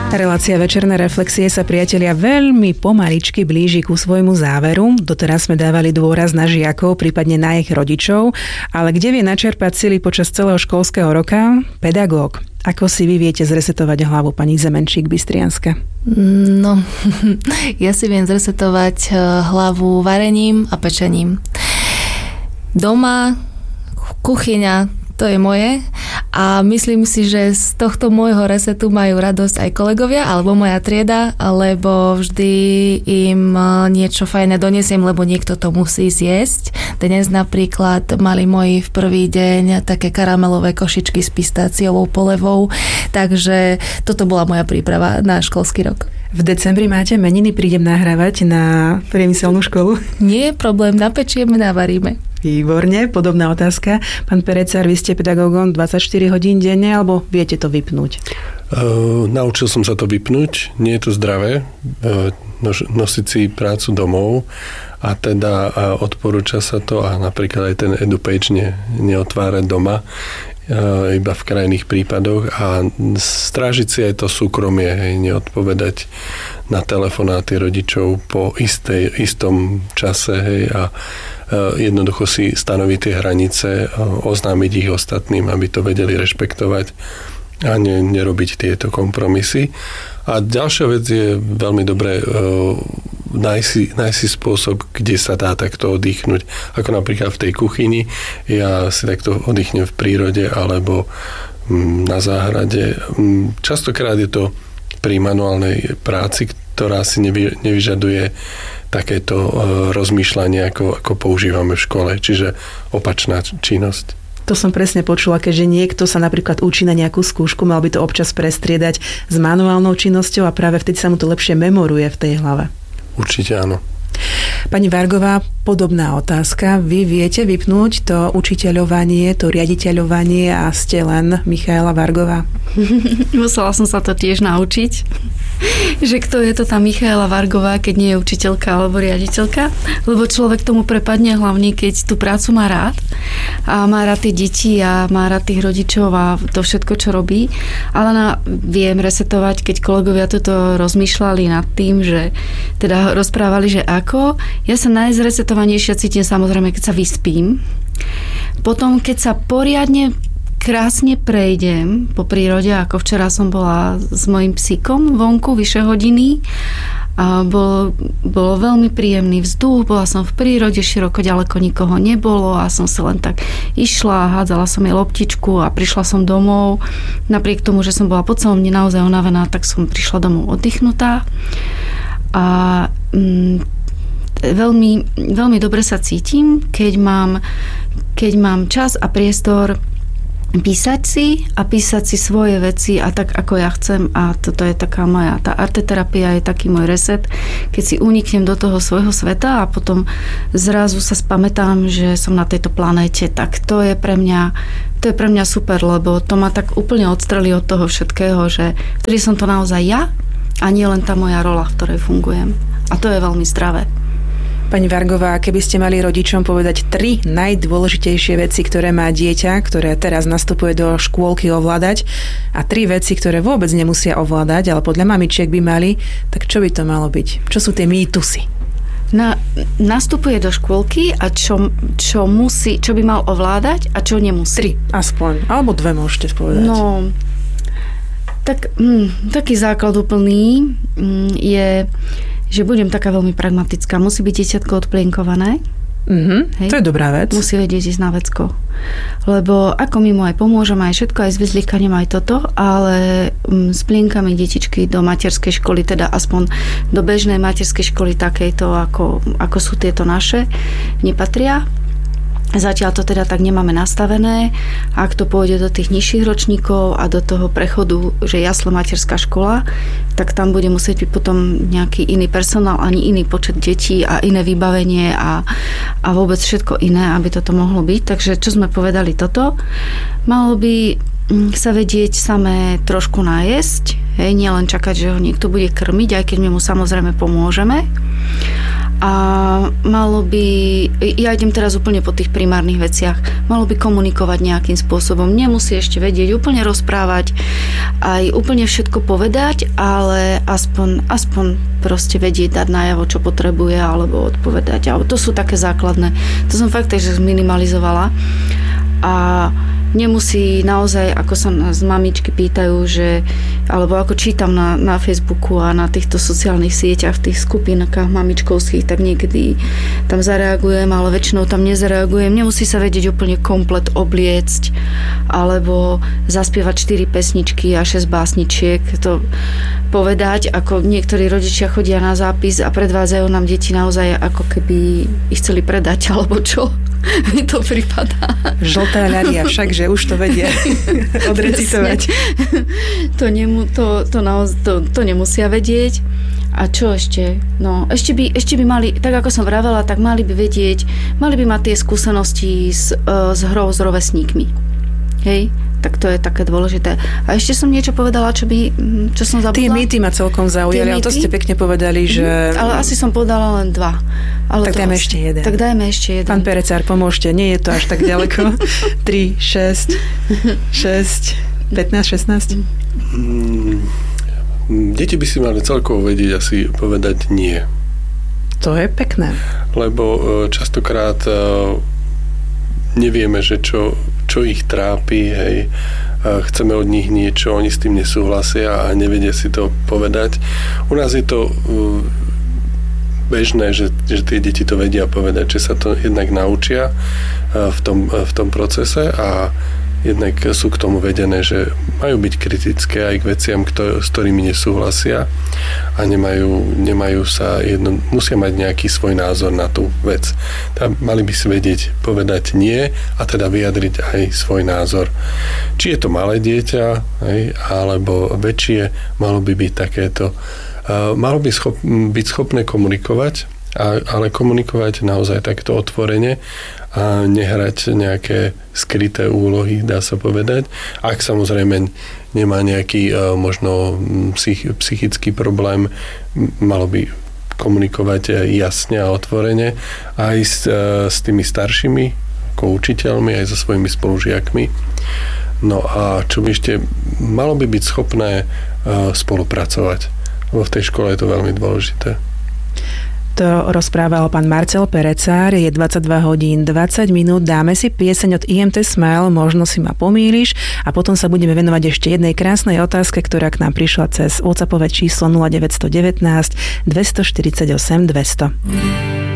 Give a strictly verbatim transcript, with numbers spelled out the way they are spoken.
Relácia Večerné reflexie sa, priatelia, veľmi pomaličky blíži ku svojmu záveru. Doteraz sme dávali dôraz na žiakov, prípadne na ich rodičov, ale kde vie načerpať sily počas celého školského roka? Pedagóg. Ako si vy viete zresetovať hlavu, pani Zemenšík-Bystrianska? No, ja si viem zresetovať hlavu varením a pečením. Doma, kuchyňa, to je moje a myslím si, že z tohto môjho resetu majú radosť aj kolegovia alebo moja trieda, lebo vždy im niečo fajné donesiem, lebo niekto to musí zjesť. Dnes napríklad mali moji v prvý deň také karamelové košičky s pistáciovou polevou, takže toto bola moja príprava na školský rok. V decembri máte meniny, prídem nahrávať na priemyselnú školu? Nie je problém, napečieme, navaríme. Výborne, podobná otázka. Pán Perecár, vy ste pedagógom dvadsaťštyri hodín denne, alebo viete to vypnúť? Uh, naučil som sa to vypnúť. Nie je to zdravé uh, nož, nosiť si prácu domov a teda uh, odporúča sa to a napríklad aj ten EduPage ne, neotvárať doma uh, iba v krajných prípadoch a strážiť si aj to súkromie, hej, neodpovedať na telefonáty rodičov po istej, istom čase, hej, a jednoducho si stanoviť tie hranice, oznámiť ich ostatným, aby to vedeli rešpektovať a ne, nerobiť tieto kompromisy. A ďalšia vec je veľmi dobré nájsť si, nájsť si spôsob, kde sa dá takto oddychnúť. Ako napríklad v tej kuchyni, ja si takto oddychnem v prírode alebo na záhrade. Častokrát je to pri manuálnej práci, ktorá si nevy, nevyžaduje takéto rozmýšľanie, ako, ako používame v škole, čiže opačná činnosť. To som presne počula, keďže niekto sa napríklad učí na nejakú skúšku, mal by to občas prestriedať s manuálnou činnosťou a práve vtedy sa mu to lepšie memoruje v tej hlave. Určite áno. Pani Vargová, podobná otázka. Vy viete vypnúť to učiteľovanie, to riaditeľovanie a ste len Michaela Vargová? Musela som sa to tiež naučiť, že kto je to tá Michaela Vargová, keď nie je učiteľka alebo riaditeľka, lebo človek tomu prepadne hlavne, keď tú prácu má rád a má rád tie deti a má rád tých rodičov a to všetko, čo robí. Ale na, viem resetovať, keď kolegovia toto rozmýšľali nad tým, že teda rozprávali, že ako. Ja sa najzresetovanejšia cítim samozrejme, keď sa vyspím. Potom, keď sa poriadne krásne prejdem po prírode, ako včera som bola s mojím psíkom vonku vyše hodiny a bolo, bolo veľmi príjemný vzduch, bola som v prírode, široko ďaleko nikoho nebolo a som sa len tak išla, hádzala som jej loptičku a prišla som domov. Napriek tomu, že som bola po celom dni naozaj unavená, tak som prišla domov oddychnutá a mm, veľmi, veľmi dobre sa cítim, keď mám, keď mám čas a priestor písať si a písať si svoje veci a tak, ako ja chcem a toto je taká moja, tá arteterapia je taký môj reset, keď si uniknem do toho svojho sveta a potom zrazu sa spamätám, že som na tejto planéte, tak to je pre mňa to je pre mňa super, lebo to ma tak úplne odstrelí od toho všetkého, že vtedy som to naozaj ja a nie len tá moja rola, v ktorej fungujem. A to je veľmi zdravé. Pani Vargová, keby ste mali rodičom povedať tri najdôležitejšie veci, ktoré má dieťa, ktoré teraz nastupuje do škôlky ovládať a tri veci, ktoré vôbec nemusia ovládať, ale podľa mamičiek by mali, tak čo by to malo byť? Čo sú tie mýtusy? Na, nastupuje do škôlky a čo, čo musí, čo by mal ovládať a čo nemusí? Tri, aspoň. Alebo dve môžete povedať. No, tak hm, taký základ úplný hm, je, že budem taká veľmi pragmatická. Musí byť dieťatko odplienkované. Mm-hmm, to je dobrá vec. Musí vedieť ísť na vecko. Lebo ako my mu aj pomôžeme, aj všetko, aj s vyzliekaním, aj toto, ale s plienkami detičky do materskej školy, teda aspoň do bežnej materskej školy takejto, ako, ako sú tieto naše, nepatria. Zatiaľ to teda tak nemáme nastavené. Ak to pôjde do tých nižších ročníkov a do toho prechodu, že jasle materská škola, tak tam bude musieť byť potom nejaký iný personál, ani iný počet detí a iné vybavenie a, a vôbec všetko iné, aby toto mohlo byť. Takže čo sme povedali toto? Malo by sa vedieť samé trošku najesť, hej, nielen čakať, že ho niekto bude krmiť, aj keď my mu samozrejme pomôžeme. a malo by, ja idem teraz úplne po tých primárnych veciach, malo by komunikovať nejakým spôsobom. Nemusí ešte vedieť, úplne rozprávať, aj úplne všetko povedať, ale aspoň, aspoň proste vedieť, dať najavo, čo potrebuje, alebo odpovedať. A to sú také základné. To som fakt takže zminimalizovala. A nemusí naozaj, ako sa nás mamičky pýtajú, že, alebo ako čítam na, na Facebooku a na týchto sociálnych sieťach, v tých skupinkách mamičkovských, tak niekedy tam zareagujem, ale väčšinou tam nezareagujem. Nemusí sa vedieť úplne komplet obliecť, alebo zaspievať štyri pesničky a šesť básničiek. To povedať, ako niektorí rodičia chodia na zápis a predvádzajú nám deti naozaj, ako keby ich chceli predať, alebo čo. Mi to pripadá. Žltá ľadia, však, že už to vedia odrecitovať. To, nemu, to, to, naoz, to, to nemusia vedieť. A čo ešte? No, ešte by, ešte by mali, tak ako som vravela, tak mali by vedieť, mali by mať tie skúsenosti s, s hrou s rovesníkmi. Hej? Tak to je také dôležité. A ešte som niečo povedala, čo, by, čo som zabudla. Tie mýty ma celkom zaujali, ale to ste pekne povedali, že... Mm, ale asi som povedala len dva. Ale tak dajme ešte jeden. Tak dajme ešte jeden. Pán Perecár, pomôžte, nie je to až tak ďaleko. tri, šesť, šesť, pätnásť, šestnásť. Mm, deti by si mali celkovo vedieť asi povedať nie. To je pekné. Lebo častokrát nevieme, že čo, čo ich trápi, hej. Chceme od nich niečo, oni s tým nesúhlasia a nevedia si to povedať. U nás je to bežné, že, že tie deti to vedia povedať, že sa to jednak naučia v tom, v tom procese a jednak sú k tomu vedené, že majú byť kritické aj k veciam, kto, s ktorými nesúhlasia a nemajú, nemajú sa jedno, musia mať nejaký svoj názor na tú vec. Tá, mali by si vedieť povedať nie a teda vyjadriť aj svoj názor. Či je to malé dieťa, hej, alebo väčšie, malo by byť takéto. Uh, malo by schop, byť schopné komunikovať, a, ale komunikovať naozaj takto otvorene a nehrať nejaké skryté úlohy, dá sa povedať. Ak samozrejme nemá nejaký uh, možno psych, psychický problém, malo by komunikovať jasne a otvorene aj s, uh, s tými staršími, ako učiteľmi, aj so svojimi spolužiakmi. No a čo by ešte, malo by byť schopné uh, spolupracovať. Lebo v tej škole je to veľmi dôležité. To rozprával pán Marcel Perecár, je dvadsaťdva hodín dvadsať minút, dáme si pieseň od í em té Smile, možno si ma pomýliš a potom sa budeme venovať ešte jednej krásnej otázke, ktorá k nám prišla cez WhatsAppové číslo nula deväť jedna deväť, dva štyri osem, dvesto.